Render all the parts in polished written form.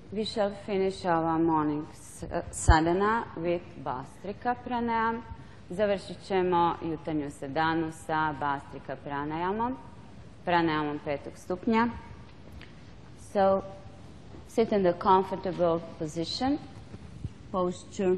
We shall finish our morning sadhana with Bhastrika pranayam. Završit ćemo jutarnju sadhanu sa Bhastrika pranayamom, pranayamom 5. stupnja. So, sit in the comfortable position, posture.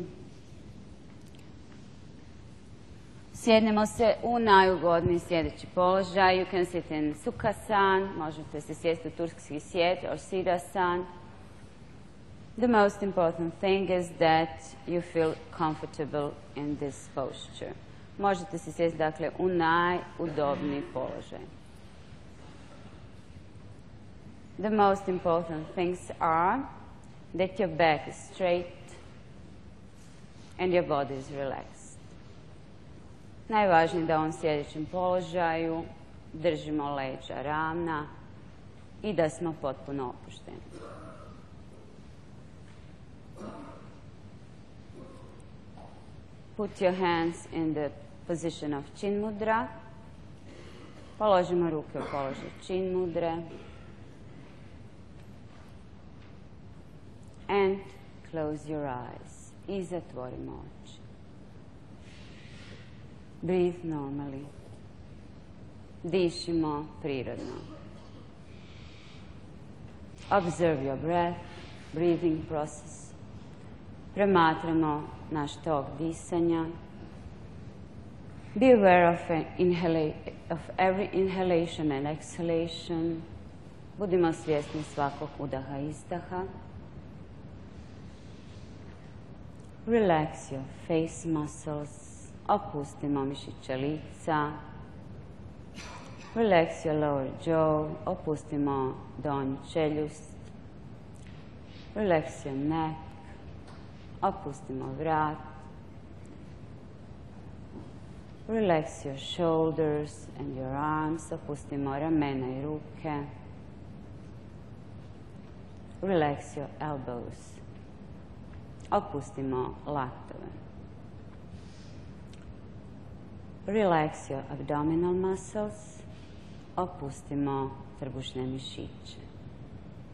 Sjednemo se u najugodniji sjedeći položaj. You can sit in Sukhasan, možete se sjesti u turski sjet, or Siddhasan. The most important thing is that you feel comfortable in this posture. Možete se sjesti, dakle, u najudobniji položaj. The most important things are that your back is straight and your body is relaxed. Najvažnije je da u ovom sjedećem položaju držimo leđa ravna i da smo potpuno opušteni. Put your hands in the position of Chin Mudra. Položimo ruke u položaj Chin Mudre. And close your eyes. I zatvorimo oči. Breathe normally. Dišimo prirodno. Observe your breath, breathing process. Promatramo naš tok disanja. Be aware of every inhalation and exhalation. Budimo svjesni svakog udaha i izdaha. Relax your face muscles. Opustimo mišiće lica. Relax your lower jaw. Opustimo donju čeljust. Relax your neck. Opustimo vrat. Relax your shoulders and your arms. Opustimo ramena i ruke. Relax your elbows. Opustimo laktove. Relax your abdominal muscles. Opustimo trbušne mišiće.